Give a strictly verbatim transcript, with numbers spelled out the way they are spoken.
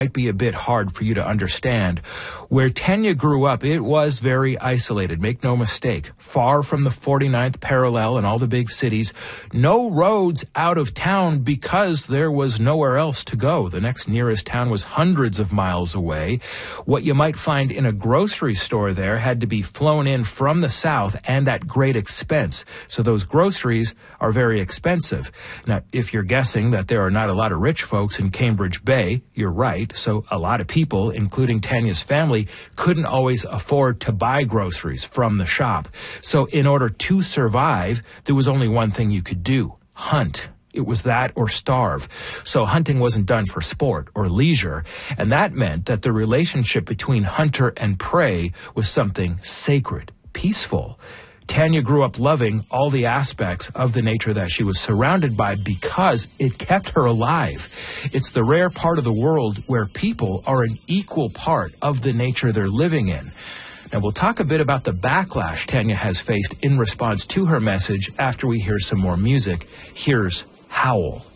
might be a bit hard for you to understand. Where Tanya grew up, it was very isolated, make no mistake. Far from the forty-ninth parallel and all the big cities. No roads out of town because there was nowhere else to go. The next nearest town was hundreds of miles away. What you might find in a grocery store there had to be flown in from the south and at great expense. So those groceries are very expensive. Now, if you're guessing that there are not a lot of rich folks in Cambridge Bay, you're right. So a lot of people, including Tanya's family, couldn't always afford to buy groceries from the shop. So in order to survive, there was only one thing you could do: hunt. It was that or starve. So hunting wasn't done for sport or leisure, and that meant that the relationship between hunter and prey was something sacred, peaceful. Tanya grew up loving all the aspects of the nature that she was surrounded by because it kept her alive. It's the rare part of the world where people are an equal part of the nature they're living in. Now, we'll talk a bit about the backlash Tanya has faced in response to her message after we hear some more music. Here's Howl.